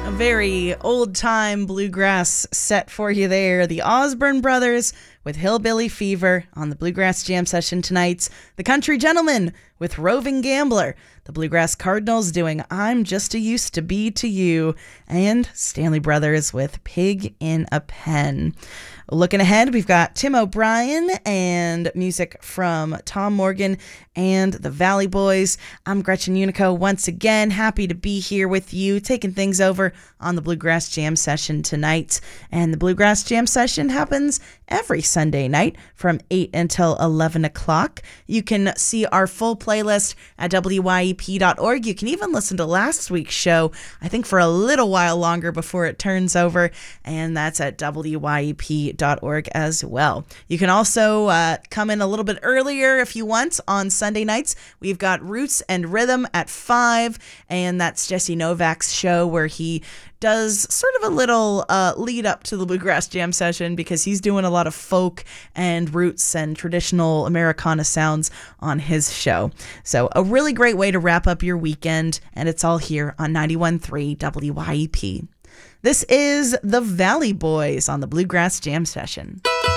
A very old-time bluegrass set for you there. The Osborne Brothers with Hillbilly Fever on the Bluegrass Jam Session tonight. The Country Gentlemen with Roving Gambler. The Bluegrass Cardinals doing I'm Just a Used to Be to You. And Stanley Brothers with Pig in a Pen. Looking ahead, we've got Tim O'Brien and music from Tom Morgan and the Valley Boys. I'm Gretchen Unico once again. Happy to be here with you, taking things over on the Bluegrass Jam Session tonight. And the Bluegrass Jam Session happens every Sunday night from 8 until 11 o'clock. You can see our full playlist at wyep.org. You can even listen to last week's show, I think for a little while longer before it turns over, and that's at wyep.org as well. You can also come in a little bit earlier if you want on Sunday nights. We've got Roots and Rhythm at 5, and that's Jesse Novak's show where he does sort of a little lead up to the Bluegrass Jam Session because he's doing a lot of folk and roots and traditional Americana sounds on his show. So a really great way to wrap up your weekend, and it's all here on 91.3 WYEP. This is the Valley Boys on the Bluegrass Jam Session.